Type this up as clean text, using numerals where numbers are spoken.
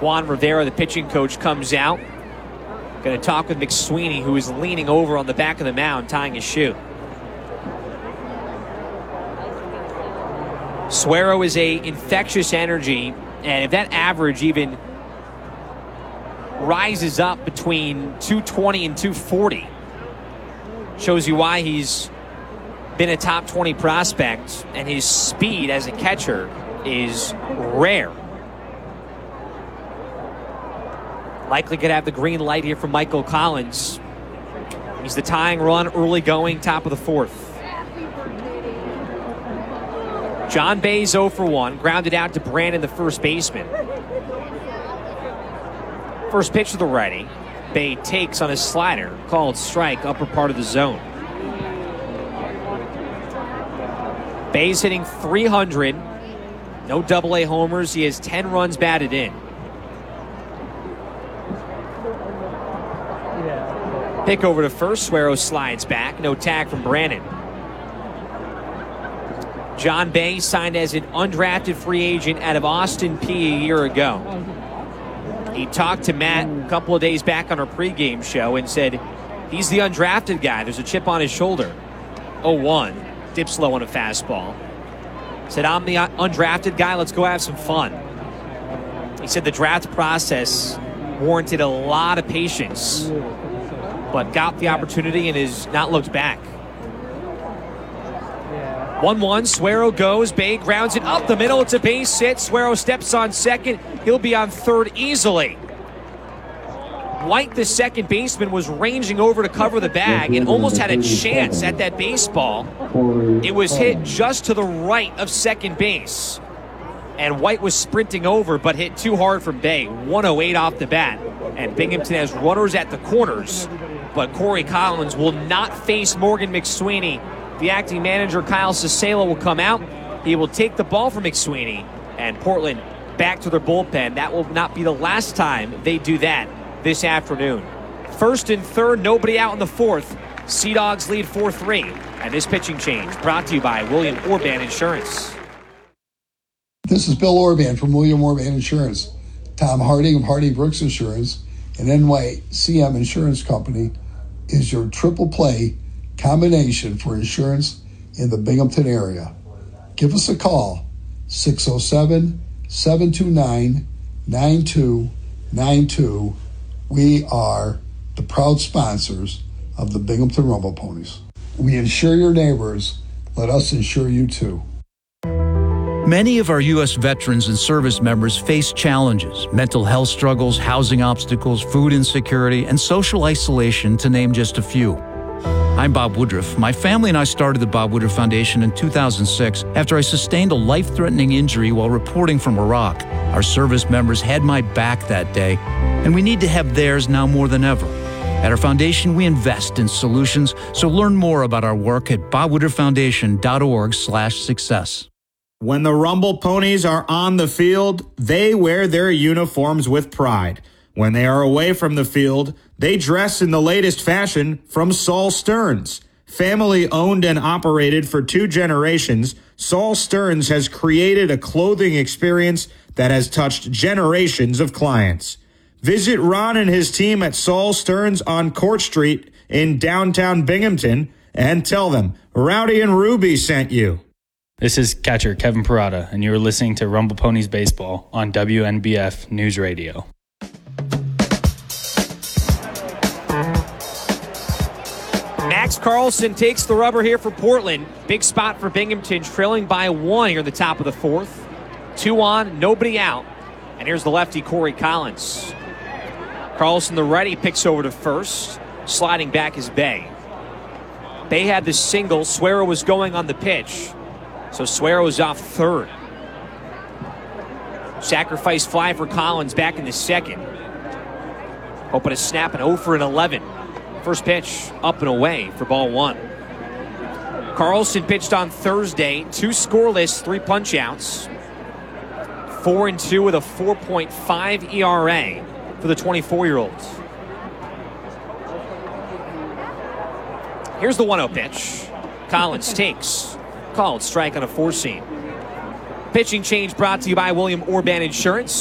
Juan Rivera, the pitching coach, comes out. Going to talk with McSweeney, who is leaning over on the back of the mound, tying his shoe. Suero is a infectious energy, and if that average even rises up between 220 and 240, shows you why he's been a top 20 prospect, and his speed as a catcher is rare. Likely could have the green light here from Michael Collins. He's the tying run, early going, top of the fourth. John Bay's 0 for 1, grounded out to Brandon, the first baseman. First pitch to the righty. Bay takes on his slider, called strike, upper part of the zone. Bay's hitting .300, no double-A homers. He has 10 runs batted in. Pick over to first. Suero slides back. No tag from Brandon. John Bay signed as an undrafted free agent out of Austin Peay a year ago. He talked to Matt a couple of days back on our pregame show and said he's the undrafted guy. There's a chip on his shoulder. 0-1. Dips low on a fastball. Said, I'm the undrafted guy. Let's go have some fun. He said the draft process warranted a lot of patience, but got the opportunity and has not looked back. 1-1, Suero goes, Bay grounds it up the middle. It's a base hit. Suero steps on second. He'll be on third easily. White, the second baseman, was ranging over to cover the bag and almost had a chance at that baseball. It was hit just to the right of second base. And White was sprinting over, but hit too hard from Bay. 108 off the bat. And Binghamton has runners at the corners. But Corey Collins will not face Morgan McSweeney. The acting manager, Kyle Sasela, will come out. He will take the ball from McSweeney. And Portland back to their bullpen. That will not be the last time they do that this afternoon. First and third, nobody out in the fourth. Sea Dogs lead 4-3. And this pitching change brought to you by William Orban Insurance. This is Bill Orban from William Orban Insurance. Tom Harding of Hardy Brooks Insurance and NYCM Insurance Company is your triple play combination for insurance in the Binghamton area. Give us a call, 607-729-9292. We are the proud sponsors of the Binghamton Rumble Ponies. We insure your neighbors. Let us insure you too. Many of our U.S. veterans and service members face challenges, mental health struggles, housing obstacles, food insecurity, and social isolation, to name just a few. I'm Bob Woodruff. My family and I started the Bob Woodruff Foundation in 2006 after I sustained a life-threatening injury while reporting from Iraq. Our service members had my back that day, and we need to have theirs now more than ever. At our foundation, we invest in solutions, so learn more about our work at bobwoodrufffoundation.org/success. When the Rumble Ponies are on the field, they wear their uniforms with pride. When they are away from the field, they dress in the latest fashion from Saul Stearns. Family owned and operated for 2 generations, Saul Stearns has created a clothing experience that has touched generations of clients. Visit Ron and his team at Saul Stearns on Court Street in downtown Binghamton and tell them Rowdy and Ruby sent you. This is catcher Kevin Parada, and you are listening to Rumble Ponies Baseball on WNBF News Radio. Max Carlson takes the rubber here for Portland. Big spot for Binghamton, trailing by 1 here in the top of the fourth. 2 on, nobody out. And here's the lefty, Corey Collins. Carlson, the righty, picks over to first. Sliding back is Bay. Bay had the single. Suero was going on the pitch. So Suero is off third. Sacrifice fly for Collins back in the second. Hoping to snap an 0 for an 11. First pitch up and away for ball 1. Carlson pitched on Thursday. 2 scoreless, 3 punch outs. 4-2 with a 4.5 ERA for the 24-year-olds. Here's the 1-0 pitch. Collins takes. Called strike on a 4-seam. Pitching change brought to you by William Orban Insurance.